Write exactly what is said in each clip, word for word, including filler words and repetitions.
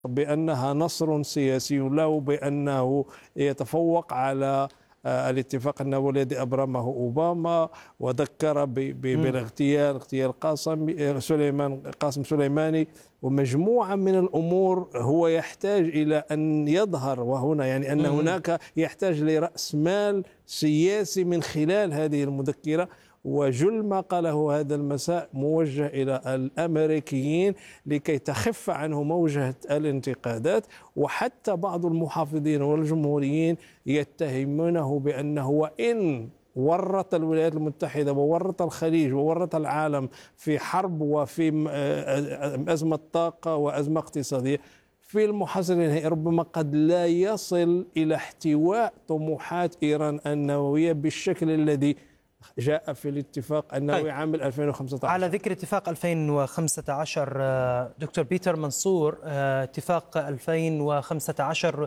بأنها نصر سياسي له، بأنه يتفوق على الاتفاق النووي الذي أبرمه أوباما، وذكر بالاغتيال اغتيال قاسم سليمان قاسم سليماني ومجموعة من الأمور. هو يحتاج إلى أن يظهر، وهنا يعني أن هناك يحتاج لرأس مال سياسي من خلال هذه المذكرة. وجل ما قاله هذا المساء موجه إلى الأمريكيين لكي تخف عنه موجة الانتقادات، وحتى بعض المحافظين والجمهوريين يتهمونه بأنه وإن ورط الولايات المتحدة وورط الخليج وورط العالم في حرب وفي أزمة طاقة وأزمة اقتصادية، في المحصلة النهائية ربما قد لا يصل إلى احتواء طموحات إيران النووية بالشكل الذي جاء في الاتفاق النووي طيب. عام ألفين وخمسة عشر. على ذكر اتفاق ألفين وخمسة عشر دكتور بيتر منصور، اتفاق ألفين وخمسة عشر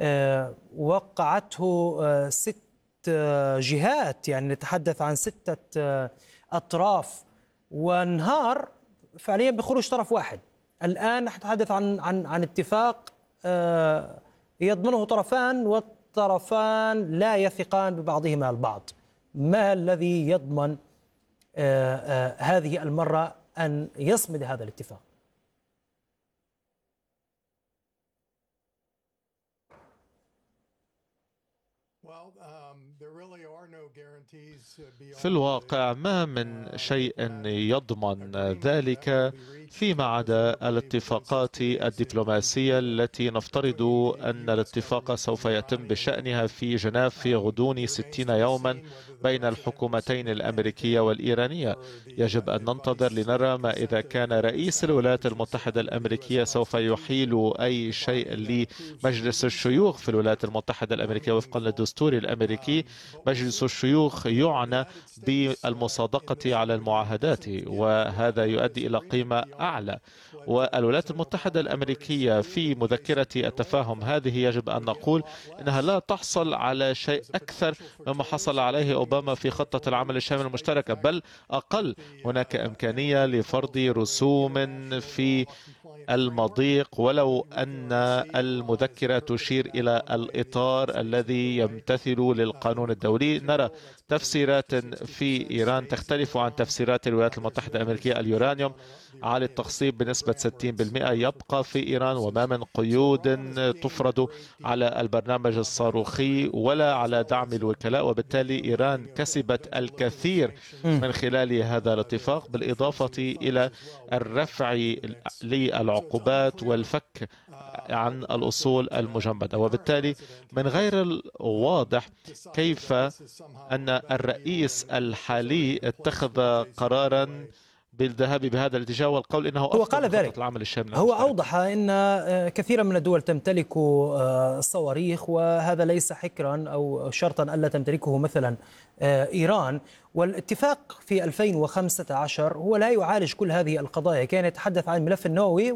وقعته ست جهات، يعني نتحدث عن ستة أطراف، وانهار فعليا بخروج طرف واحد. الآن نتحدث عن عن عن اتفاق يضمنه طرفان، والطرفان لا يثقان ببعضهما البعض. ما الذي يضمن آه آه هذه المرة أن يصمد هذا الاتفاق؟ في الواقع ما من شيء يضمن ذلك فيما عدا الاتفاقات الدبلوماسية التي نفترض أن الاتفاق سوف يتم بشأنها في جنيف في غضون ستين يوما بين الحكومتين الأمريكية والإيرانية. يجب أن ننتظر لنرى ما إذا كان رئيس الولايات المتحدة الأمريكية سوف يحيل أي شيء لمجلس الشيوخ في الولايات المتحدة الأمريكية. وفقا للدستور الأمريكي مجلس الشيوخ يعنى بالمصادقة على المعاهدات، وهذا يؤدي إلى قيمة أعلى. والولايات المتحدة الأمريكية في مذكرة التفاهم هذه يجب أن نقول أنها لا تحصل على شيء أكثر مما حصل عليه أوباما في خطة العمل الشامل المشتركة، بل أقل. هناك إمكانية لفرض رسوم في المضيق، ولو أن المذكرة تشير إلى الإطار الذي يمتثل للقانون الدولي. نرى تفسيرات في إيران تختلف عن تفسيرات الولايات المتحدة الأمريكية. اليورانيوم عالي التخصيب بنسبة ستين بالمئة يبقى في إيران، وما من قيود تفرض على البرنامج الصاروخي ولا على دعم الوكلاء. وبالتالي إيران كسبت الكثير من خلال هذا الاتفاق، بالإضافة إلى الرفع للعقوبات والفك عن الأصول المجمدة. وبالتالي من غير الواضح كيف أن الرئيس الحالي اتخذ قرارا بالذهاب بهذا الاتجاه والقول إنه هو قال ذلك. العمل الشامل هو أوضح أن كثيرا من الدول تمتلك صواريخ، وهذا ليس حكرا أو شرطا ألا تمتلكه مثلا إيران. والاتفاق في ألفين وخمسة عشر هو لا يعالج كل هذه القضايا، كان يتحدث عن الملف النووي،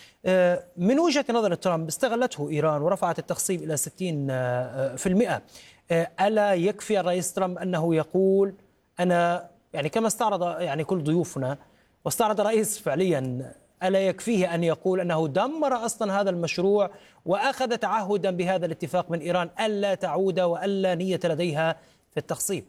ومن وجهة نظر ترامب استغلته إيران ورفعت التخصيب إلى ستين بالمئة. ألا يكفي الرئيس ترامب أنه يقول أنا يعني كما استعرض يعني كل ضيوفنا واستعرض الرئيس فعليا، ألا يكفيه أن يقول أنه دمر أصلا هذا المشروع وأخذ تعهدا بهذا الاتفاق من إيران ألا تعود وألا نية لديها في التخصيب؟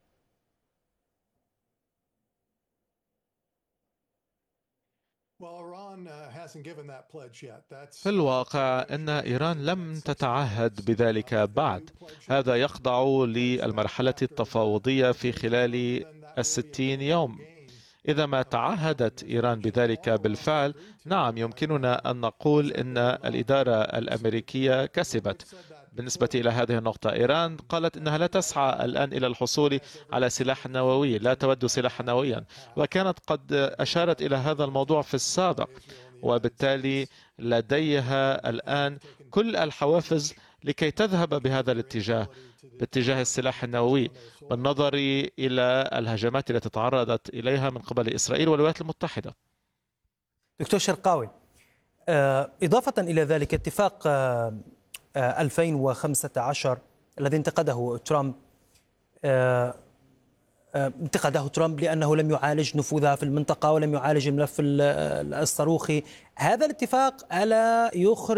في الواقع أن إيران لم تتعهد بذلك بعد. هذا يخضع للمرحلة التفاوضية في خلال الستين يوم. إذا ما تعهدت إيران بذلك بالفعل، نعم يمكننا أن نقول أن الإدارة الأمريكية كسبت. بالنسبة إلى هذه النقطة، إيران قالت أنها لا تسعى الآن إلى الحصول على سلاح نووي، لا تود سلاحا نوويا، وكانت قد أشارت إلى هذا الموضوع في السابق. وبالتالي لديها الآن كل الحوافز لكي تذهب بهذا الاتجاه، باتجاه السلاح النووي، بالنظر إلى الهجمات التي تعرضت إليها من قبل إسرائيل والولايات المتحدة. دكتور شرقاوي، إضافة إلى ذلك اتفاق ألفين وخمسة عشر الذي انتقده ترامب انتقده ترامب لأنه لم يعالج نفوذها في المنطقة ولم يعالج الملف الصاروخي. هذا الاتفاق ألا يخرج